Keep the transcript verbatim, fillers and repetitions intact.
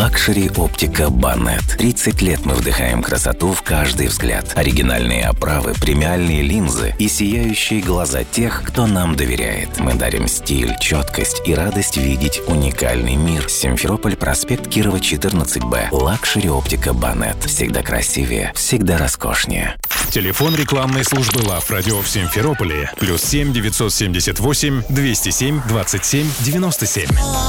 Лакшери оптика Банет. тридцать лет мы вдыхаем красоту в каждый взгляд. Оригинальные оправы, премиальные линзы и сияющие глаза тех, кто нам доверяет. Мы дарим стиль, четкость и радость видеть уникальный мир. Симферополь, проспект Кирова, четырнадцать Б. Лакшери оптика Банет. Всегда красивее, всегда роскошнее. Телефон рекламной службы Love Radio в Симферополе. Плюс семь девятьсот семьдесят восемь двести семь двадцать семь девяносто семь.